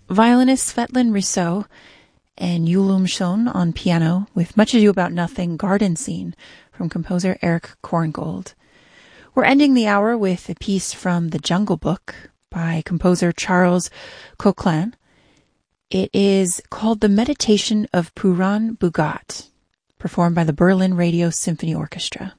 violinist Svetlin Rousseau and Yulum Shon on piano with Much Ado About Nothing Garden Scene from composer Eric Korngold. We're ending the hour with a piece from The Jungle Book by composer Charles Coquelin. It is called The Meditation of Puran Bhugat, performed by the Berlin Radio Symphony Orchestra.